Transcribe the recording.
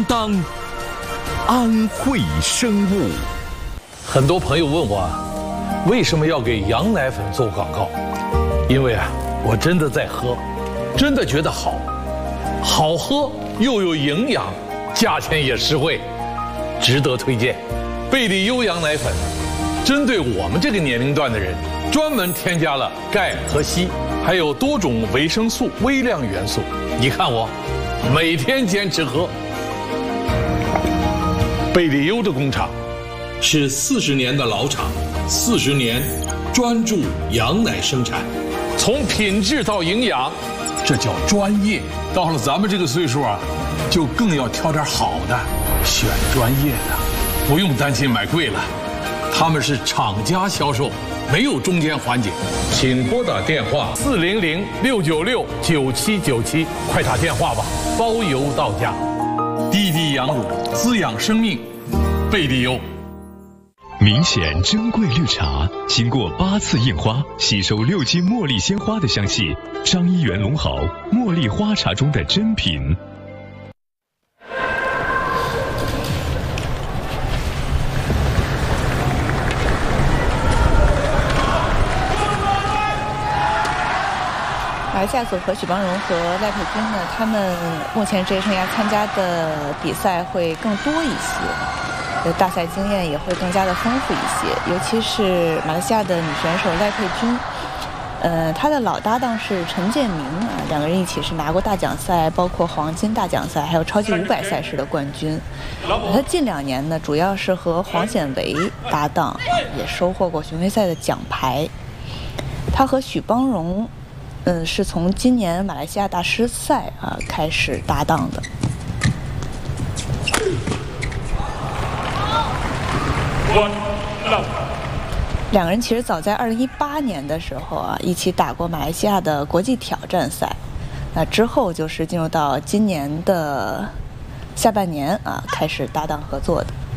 当安慧生物。 很多朋友问我为什么要给羊奶粉做广告？因为我真的在喝，真的觉得好喝又有营养，价钱也实惠，值得推荐。贝利优羊奶粉针对我们这个年龄段的人，专门添加了钙和硒，还有多种维生素、微量元素。你看我每天坚持喝。贝利优的工厂是40年的老厂，40年专注羊奶生产，从品质到营养，这叫专业。到了咱们这个岁数就更要挑点好的，选专业的，不用担心买贵了。他们是厂家销售，没有中间环节。请拨打电话400-696-9797，快打电话吧，包邮到家。滴滴羊乳，滋养生命，贝利优。 明显珍贵绿茶，经过8次印花，吸收6斤茉莉鲜花的香气。张一元龙好茉莉花茶中的珍品。 马来西亚组合许邦荣和赖佩君呢，他们目前职业生涯参加的比赛会更多一些，大赛经验也会更加的丰富一些。尤其是马来西亚的女选手赖佩君，她的老搭档是陈建明两个人一起是拿过大奖赛，包括黄金大奖赛，还有超级500赛事的冠军。她近2年呢，主要是和黄显维搭档，也收获过巡回赛的奖牌。她和许邦荣。是从今年马来西亚大师赛开始搭档的。两个人其实早在2018年的时候一起打过马来西亚的国际挑战赛。那之后就是进入到今年的下半年开始搭档合作的。